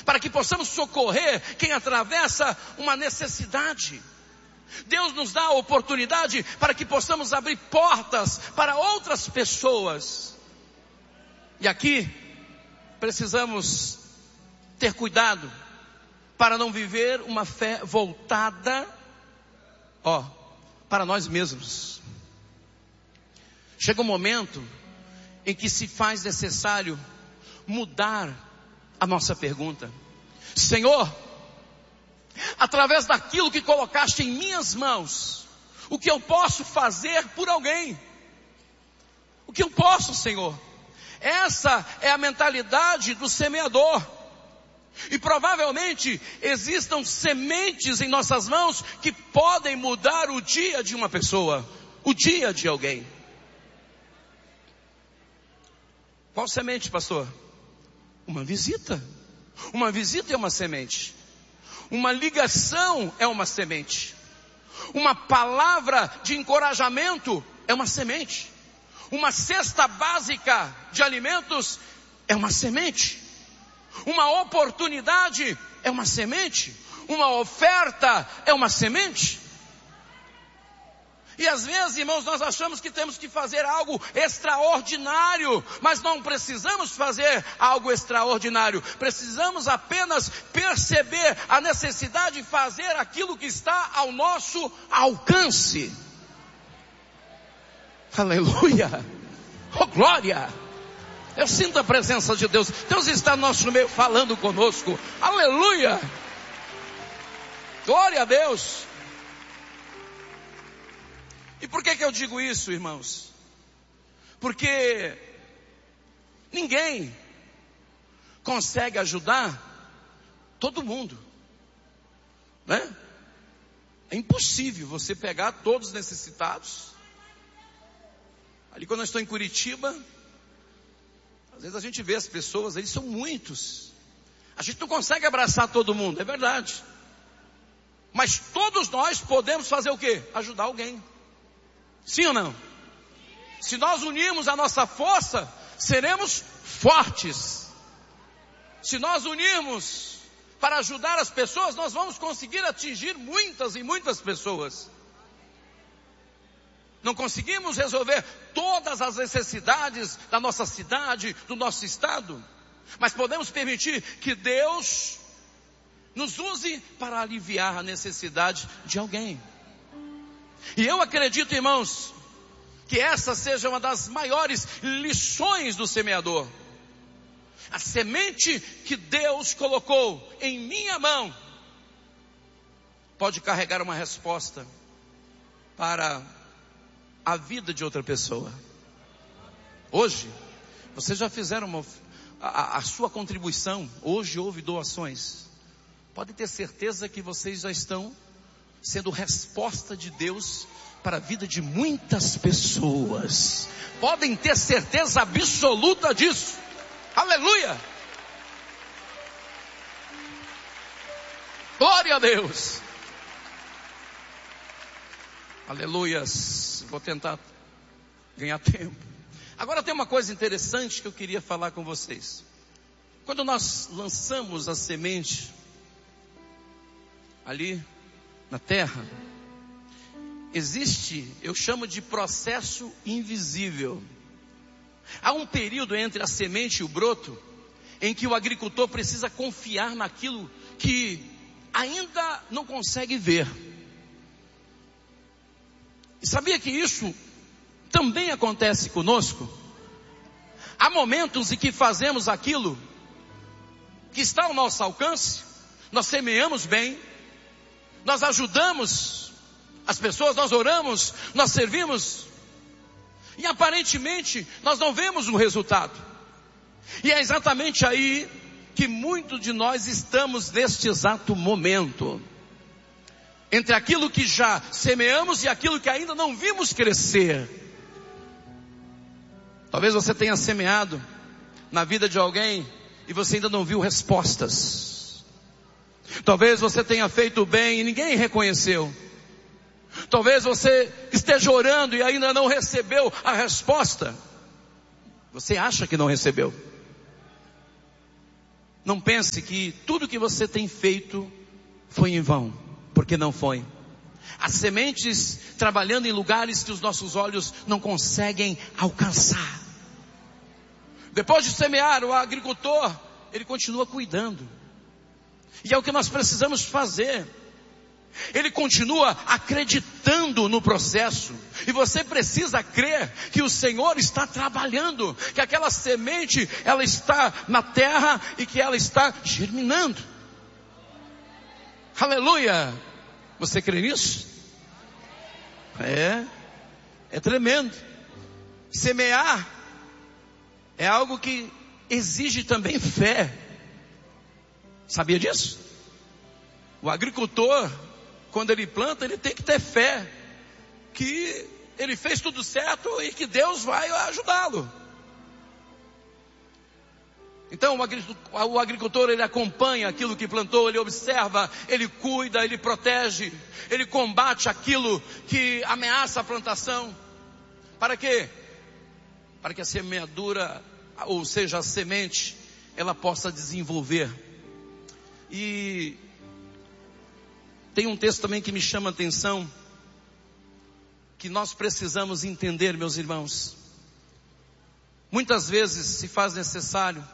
para que possamos socorrer quem atravessa uma necessidade. Deus nos dá a oportunidade para que possamos abrir portas para outras pessoas. E aqui precisamos ter cuidado para não viver uma fé voltada, para nós mesmos. Chega um momento em que se faz necessário mudar a nossa pergunta. Senhor, através daquilo que colocaste em minhas mãos, o que eu posso fazer por alguém? O que eu posso, Senhor? Essa é a mentalidade do semeador. E provavelmente existam sementes em nossas mãos que podem mudar o dia de uma pessoa, o dia de alguém. Qual semente, pastor? Uma visita. Uma visita é uma semente. Uma ligação é uma semente. Uma palavra de encorajamento é uma semente. Uma cesta básica de alimentos é uma semente. Uma oportunidade é uma semente. Uma oferta é uma semente. E às vezes, irmãos, nós achamos que temos que fazer algo extraordinário, mas não precisamos fazer algo extraordinário. Precisamos apenas perceber a necessidade de fazer aquilo que está ao nosso alcance. Aleluia! Oh, glória! Eu sinto a presença de Deus. Deus está no nosso meio falando conosco. Aleluia! Glória a Deus! E por que eu digo isso, irmãos? Porque ninguém consegue ajudar todo mundo, né? É impossível você pegar todos os necessitados. Ali quando eu estou em Curitiba, às vezes a gente vê as pessoas, eles são muitos. A gente não consegue abraçar todo mundo, é verdade. Mas todos nós podemos fazer o quê? Ajudar alguém. Sim ou não? Se nós unirmos a nossa força, seremos fortes. Se nós unirmos para ajudar as pessoas, nós vamos conseguir atingir muitas e muitas pessoas. Não conseguimos resolver todas as necessidades da nossa cidade, do nosso estado, mas podemos permitir que Deus nos use para aliviar a necessidade de alguém. E eu acredito, irmãos, que essa seja uma das maiores lições do semeador. A semente que Deus colocou em minha mão pode carregar uma resposta para a vida de outra pessoa. Hoje, vocês já fizeram a sua contribuição. Hoje houve doações. Pode ter certeza que vocês já estão sendo resposta de Deus para a vida de muitas pessoas. Podem ter certeza absoluta disso. Aleluia! Glória a Deus! Aleluias! Vou tentar ganhar tempo. Agora tem uma coisa interessante que eu queria falar com vocês. Quando nós lançamos a semente ali na terra, existe, eu chamo de processo invisível. Há um período entre a semente e o broto em que o agricultor precisa confiar naquilo que ainda não consegue ver. E sabia que isso também acontece conosco? Há momentos em que fazemos aquilo que está ao nosso alcance, nós semeamos bem, nós ajudamos as pessoas, nós oramos, nós servimos, e aparentemente nós não vemos o resultado. E é exatamente aí que muitos de nós estamos neste exato momento. Entre aquilo que já semeamos e aquilo que ainda não vimos crescer. Talvez você tenha semeado na vida de alguém e você ainda não viu respostas. Talvez você tenha feito bem e ninguém reconheceu. Talvez você esteja orando e ainda não recebeu a resposta. Você acha que não recebeu. Não pense que tudo que você tem feito foi em vão, porque não foi. As sementes trabalhando em lugares que os nossos olhos não conseguem alcançar. Depois de semear, o agricultor, ele continua cuidando. E é o que nós precisamos fazer. Ele continua acreditando no processo. E você precisa crer que o Senhor está trabalhando, que aquela semente, ela está na terra e que ela está germinando. Aleluia! Você crê nisso? É tremendo. Semear é algo que exige também fé. Sabia disso? O agricultor, quando ele planta, ele tem que ter fé que ele fez tudo certo e que Deus vai ajudá-lo. Então o agricultor, ele acompanha aquilo que plantou, ele observa, ele cuida, ele protege, ele combate aquilo que ameaça a plantação. Para quê? Para que a semeadura, ou seja, a semente, ela possa desenvolver. E tem um texto também que me chama a atenção, que nós precisamos entender, meus irmãos. Muitas vezes se faz necessário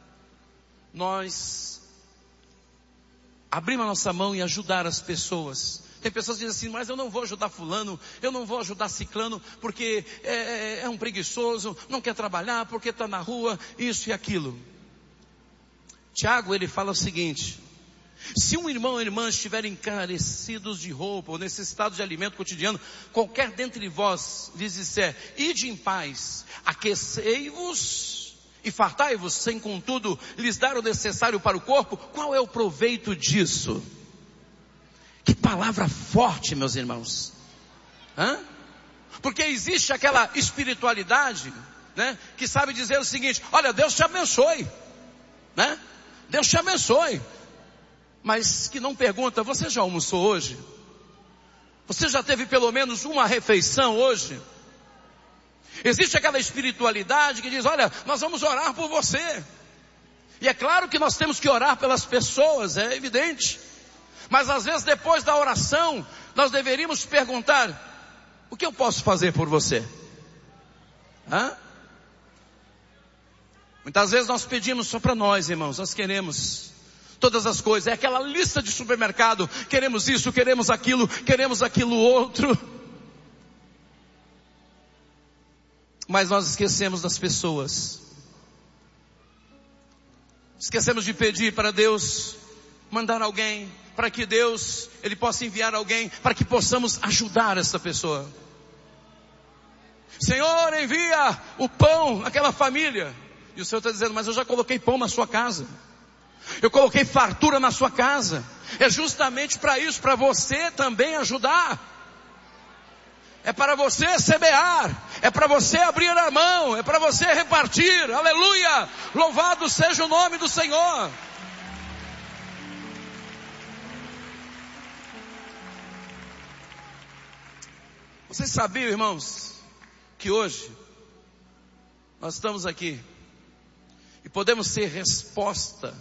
nós abrir a nossa mão e ajudar as pessoas. Tem pessoas que dizem assim, mas eu não vou ajudar fulano, eu não vou ajudar ciclano, porque é um preguiçoso, não quer trabalhar, porque está na rua, isso e aquilo. Tiago, ele fala o seguinte: se um irmão ou irmã estiverem encarecidos de roupa ou necessitados de alimento cotidiano, qualquer dentre vós lhes disser, ide em paz, aquecei-vos e fartai-vos, sem contudo lhes dar o necessário para o corpo, qual é o proveito disso? Que palavra forte, meus irmãos. Porque existe aquela espiritualidade, né, que sabe dizer o seguinte: olha, Deus te abençoe, né? Deus te abençoe. Mas que não pergunta, você já almoçou hoje? Você já teve pelo menos uma refeição hoje? Existe aquela espiritualidade que diz, olha, nós vamos orar por você. E é claro que nós temos que orar pelas pessoas, é evidente. Mas às vezes depois da oração, nós deveríamos perguntar, o que eu posso fazer por você? Muitas vezes nós pedimos só para nós, irmãos, nós queremos todas as coisas, é aquela lista de supermercado, queremos isso, queremos aquilo outro. Mas nós esquecemos das pessoas. Esquecemos de pedir para Deus mandar alguém, para que Deus, Ele possa enviar alguém, para que possamos ajudar essa pessoa. Senhor, envia o pão naquela família. E o Senhor está dizendo, mas eu já coloquei pão na sua casa. Eu coloquei fartura na sua casa. É justamente para isso, para você também ajudar. É para você semear, é para você abrir a mão, é para você repartir, aleluia, louvado seja o nome do Senhor. Vocês sabiam, irmãos, que hoje nós estamos aqui e podemos ser resposta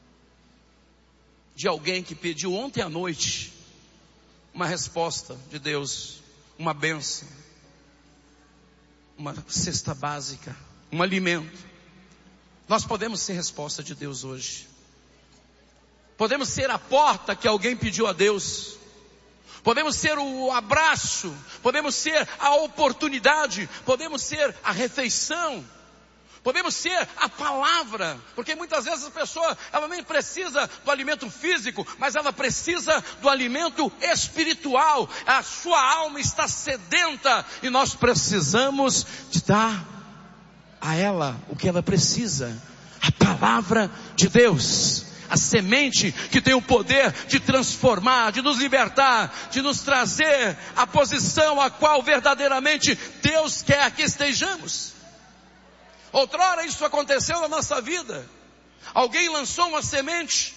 de alguém que pediu ontem à noite uma resposta de Deus, uma bênção, uma cesta básica, um alimento. Nós podemos ser resposta de Deus hoje. Podemos ser a porta que alguém pediu a Deus. Podemos ser o abraço, podemos ser a oportunidade, podemos ser a refeição. Podemos ser a palavra, porque muitas vezes a pessoa, ela nem precisa do alimento físico, mas ela precisa do alimento espiritual. A sua alma está sedenta e nós precisamos de dar a ela o que ela precisa. A palavra de Deus, a semente que tem o poder de transformar, de nos libertar, de nos trazer a posição a qual verdadeiramente Deus quer que estejamos. Outrora isso aconteceu na nossa vida. Alguém lançou uma semente.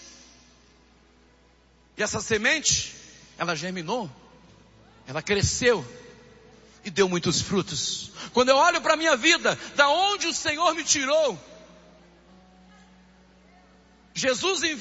E essa semente, ela germinou. Ela cresceu. E deu muitos frutos. Quando eu olho para a minha vida, da onde o Senhor me tirou, Jesus